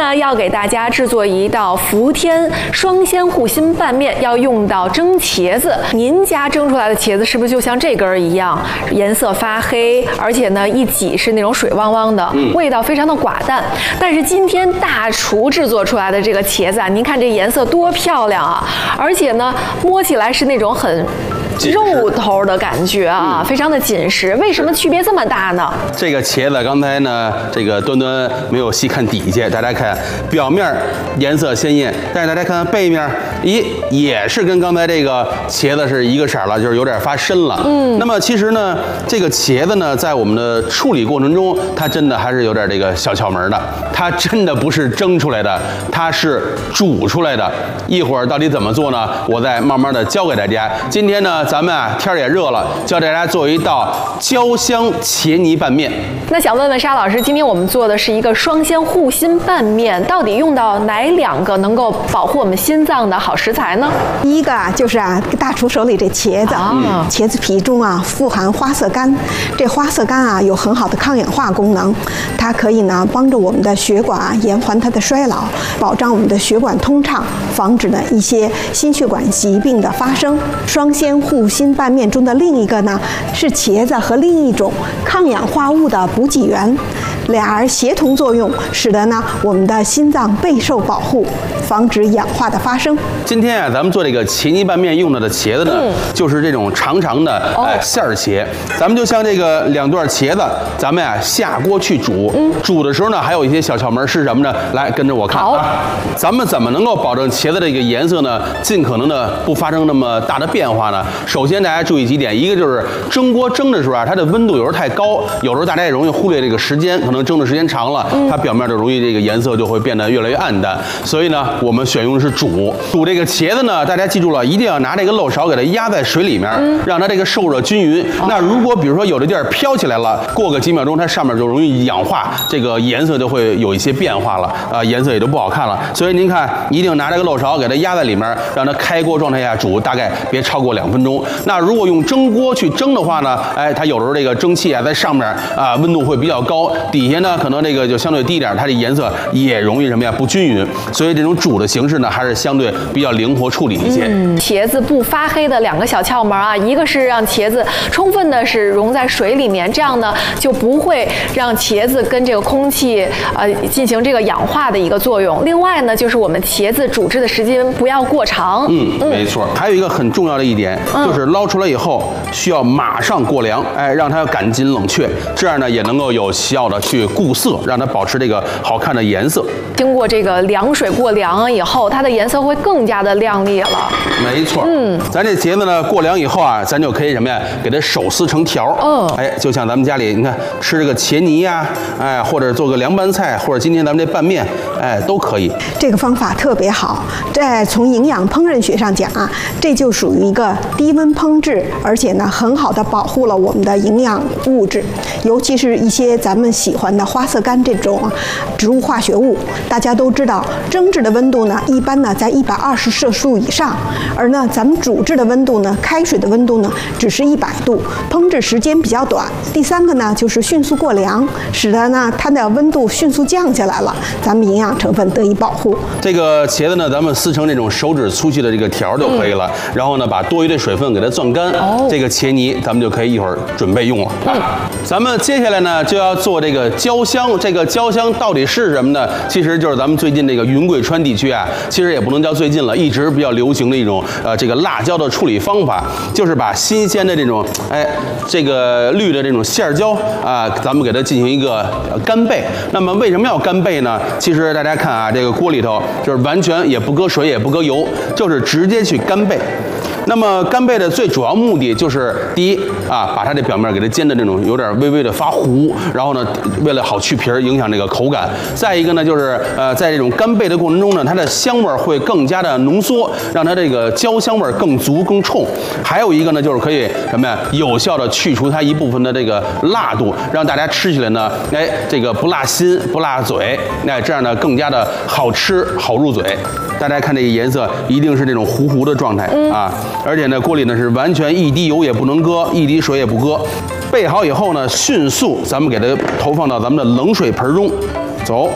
呢，要给大家制作一道福天双鲜护心拌面，要用到蒸茄子。您家蒸出来的茄子是不是就像这根儿一样，颜色发黑，而且呢一挤是那种水汪汪的，味道非常的寡淡。但是今天大厨制作出来的这个茄子啊，您看这颜色多漂亮啊！而且呢，摸起来是那种很肉头的感觉啊，非常的紧实。为什么区别这么大呢？ 这个茄子刚才呢，这个端端没有细看底下，大家看表面颜色鲜艳，但是大家看背面，咦，也是跟刚才这个茄子是一个色了，就是有点发深了。那么其实呢，这个茄子呢，在我们的处理过程中，它真的还是有点这个小窍门的。它真的不是蒸出来的，它是煮出来的。一会儿到底怎么做呢？我再慢慢的教给大家。今天呢，咱们啊天也热了，教大家做一道焦香茄泥拌面。 那想问问沙老师，今天我们做的是一个双鲜护心拌面，到底用到哪2个能够保护我们心脏的好食材呢？ 第一个啊，就是大厨手里这茄子，茄子皮中啊富含花色苷，这花色苷啊有很好的抗氧化功能，它可以呢帮助我们的血管啊延缓它的衰老，保障我们的血管通畅，防止呢一些心血管疾病的发生。双鲜护心拌面中的另一个呢是茄子和另一种抗氧化物的补给源，俩人协同作用，使得呢我们的心脏备受保护，防止氧化的发生。 今天啊，咱们做这个茄泥拌面用到的茄子呢，就是这种长长的馅儿茄。咱们就像这个2段茄子，咱们啊下锅去煮。煮的时候呢，还有一些小窍门是什么呢？来跟着我看啊。咱们怎么能够保证茄子这个颜色呢，尽可能的不发生那么大的变化呢？首先大家注意几点，一个就是蒸锅蒸的时候啊，它的温度有时候太高，有时候大家也容易忽略这个时间，可能蒸的时间长了，它表面就容易这个颜色就会变得越来越暗淡。所以呢，我们选用的是煮这个茄子呢，大家记住了，一定要拿这个漏勺给它压在水里面，让它这个受热均匀。那如果比如说有的地儿飘起来了，过个几秒钟，它上面就容易氧化，这个颜色就会有一些变化了，颜色也就不好看了。所以您看，一定拿这个漏勺给它压在里面，让它开锅状态下煮，大概别超过2分钟。那如果用蒸锅去蒸的话呢，它有时候这个蒸汽啊在上面啊温度会比较高，底下呢可能这个就相对低一点，它的颜色也容易什么呀不均匀。所以这种煮的形式呢，还是相对比较灵活处理一些。 茄子不发黑的2个小窍门啊，一个是让茄子充分的是溶在水里面，这样呢就不会让茄子跟这个空气进行这个氧化的一个作用。另外呢，就是我们茄子煮制的时间不要过长。 没错。还有一个很重要的一点，就是捞出来以后需要马上过凉，让它赶紧冷却，这样呢也能够有效的去固色，让它保持这个好看的颜色。 经过这个凉水过凉以后，它的颜色会更加的亮丽了。 没错。咱这茄子呢过凉以后啊，咱就可以什么呀，给它手撕成条。就像咱们家里你看吃这个茄泥呀，或者做个凉拌菜，或者今天咱们这拌面，都可以。 这个方法特别好，从营养烹饪学上讲啊，这就属于一个低温烹制，而且呢很好的保护了我们的营养物质，尤其是一些咱们喜欢的花色苷这种植物化学物。大家都知道，蒸制的温度呢一般呢在120摄氏度以上，而呢咱们煮制的温度呢，开水的温度呢只是100度，烹制时间比较短。第3个呢就是迅速过凉，使得呢它的温度迅速降下来了，咱们营养成分得以保护。 这个茄子呢，咱们撕成这种手指粗细的这个条就可以了，然后呢把多余的水分给它攥干，这个茄泥咱们就可以一会儿准备用了。咱们接下来呢就要做这个焦香，这个焦香到底是什么呢？其实就是咱们最近这个云贵川地区啊，其实也不能叫最近了，一直比较流行的一种这个辣椒的处理方法，就是把新鲜的这种这个绿的这种馅椒啊，咱们给它进行一个干焙。那么为什么要干焙呢？其实大家看啊，这个锅里头就是完全也不搁水也不搁油，就是直接去干焙。那么干焙的最主要目的就是第一啊，把它的表面给它煎的这种有点微微的发糊，然后呢，为了好去皮儿，影响这个口感。再一个呢，就是在这种干焙的过程中呢，它的香味会更加的浓缩，让它这个焦香味更足更冲。还有一个呢，就是可以什么呀，有效的去除它一部分的这个辣度，让大家吃起来呢，这个不辣心不辣嘴，这样呢更加的好吃好入嘴。大家看这个颜色，一定是这种糊糊的状态啊，而且呢锅里呢是完全一滴油也不能搁，一滴水也不搁。备好以后呢，迅速咱们给它投放到咱们的冷水盆中。走，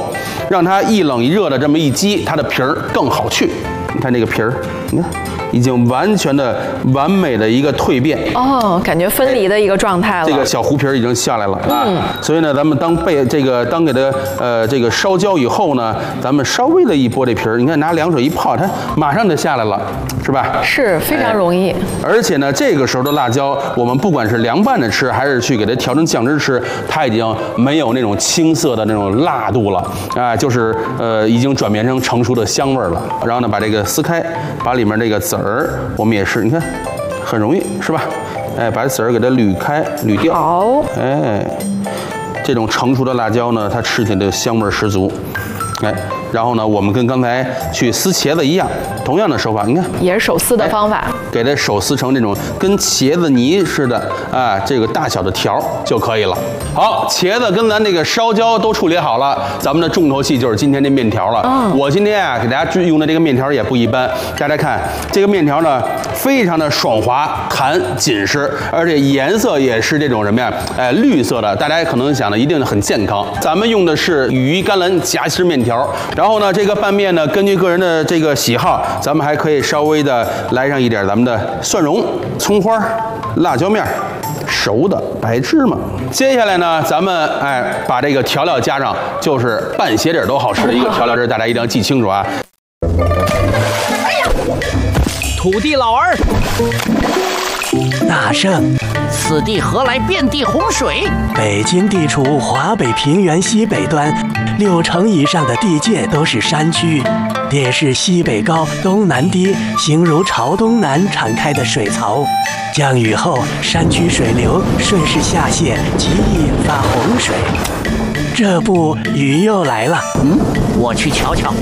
让它一冷一热的这么一激，它的皮儿更好去。你看这个皮儿，你看已经完全的完美的一个蜕变哦，感觉分离的一个状态了。 这个小糊皮儿已经下来了啊，所以呢，咱们当给它这个烧焦以后呢，咱们稍微的一剥这皮儿，你看拿凉水一泡，它马上就下来了，是吧？ 是非常容易。 而且呢，这个时候的辣椒，我们不管是凉拌着吃，还是去给它调成酱汁吃，它已经没有那种青涩的那种辣度了，就是已经转变成成熟的香味了。然后呢，把这个撕开，把里面这个籽儿，我们也是，你看，很容易，是吧？把籽儿给它捋开、捋掉。 好。 这种成熟的辣椒呢，它吃起来的香味十足。然后呢，我们跟刚才去撕茄子一样，同样的手法，你看， 也是手撕的方法， 给它手撕成这种跟茄子泥似的这个大小的条就可以了。好，茄子跟咱这个烧焦都处理好了，咱们的重头戏就是今天这面条了。我今天给大家用的这个面条也不一般，大家看这个面条呢，非常的爽滑、弹、紧实，而且颜色也是这种什么呀？绿色的，大家可能想的一定很健康。咱们用的是羽衣甘蓝夹心面条。然后呢，这个拌面呢，根据个人的这个喜好，咱们还可以稍微的来上一点咱们的蒜蓉、葱花、辣椒面、熟的白芝麻。接下来呢，咱们把这个调料加上，就是拌鞋底都好吃的一个调料汁，大家一定要记清楚啊。 土地老儿， 大圣， 此地何来遍地洪水？ 北京地处华北平原西北端，60%以上的地界都是山区，也是西北高、东南低，形如朝东南敞开的水槽。降雨后，山区水流顺势下泄，极易引发洪水。这不，雨又来了。 我去瞧瞧。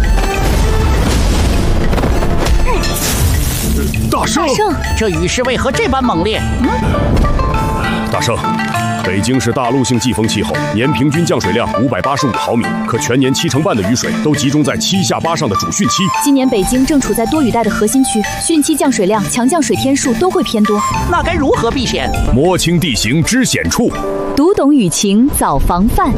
大圣， 这雨势为何这般猛烈？ 大圣，北京是大陆性季风气候，年平均降水量585毫米，可全年70%半的雨水都集中在7下8上的主汛期。 今年北京正处在多雨带的核心区，汛期降水量、强降水天数都会偏多。 那该如何避险？ 摸清地形知险处， 读懂雨情早防范。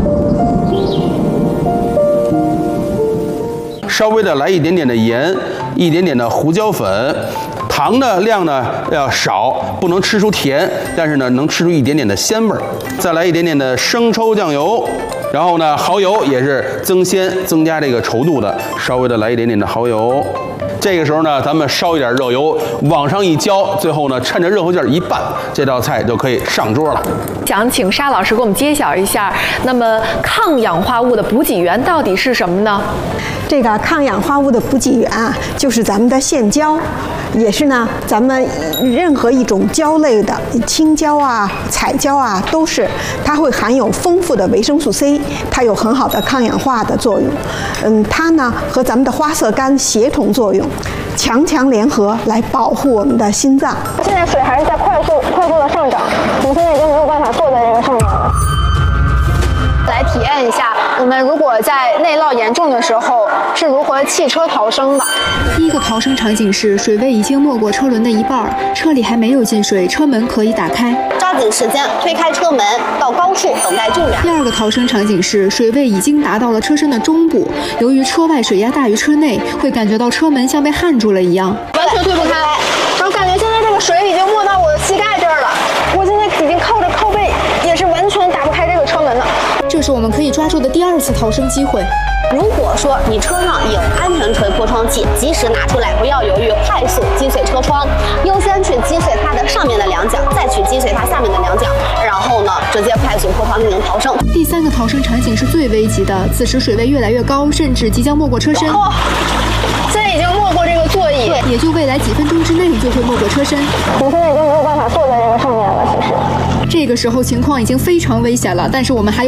稍微的来一点点的盐，一点点的胡椒粉，糖的量呢要少，不能吃出甜，但是呢能吃出一点点的鲜味儿。再来一点点的生抽酱油，然后呢蚝油也是增鲜增加这个稠度的，稍微的来一点点的蚝油。这个时候呢，咱们烧一点热油往上一浇，最后呢趁着热乎劲儿一拌，这道菜就可以上桌了。 想请沙老师给我们揭晓一下，那么抗氧化物的补给源到底是什么呢？ 这个抗氧化物的补给源啊，就是咱们的线椒，也是呢，咱们任何一种椒类的青椒啊、彩椒啊，都是它会含有丰富的维生素 C， 它有很好的抗氧化的作用。它呢和咱们的花色苷协同作用，强联合来保护我们的心脏。 现在水还是在快速的上涨，我们现在已经没有办法坐在这个上面了。来体验一下，我们如果在内涝严重的时候是如何弃车逃生的。 第一个逃生场景是水位已经没过车轮的一半，车里还没有进水，车门可以打开， 抓紧时间推开车门，到高处等待救援。 第二个逃生场景是水位已经达到了车身的中部，由于车外水压大于车内，会感觉到车门像被焊住了一样， 完全推不开。然后感觉现在这个水已经没到我的膝盖这儿了，我现在已经靠着靠背，也是完全打不开这个车门了。 这是我们可以抓住的第2次逃生机会。 如果说你车上有安全锤破窗器，及时拿出来，不要犹豫，快速击碎车窗，优先去击碎它的上面的2角，再去击碎它下面的2角，然后呢，直接快速破窗进行逃生。 第3个逃生场景是最危急的，此时水位越来越高，甚至即将没过车身。 现在已经没过这个座椅， 也就未来几分钟之内就会没过车身。 我现在已经没有办法坐在这个上面了，其实。 这个时候情况已经非常危险了，但是我们还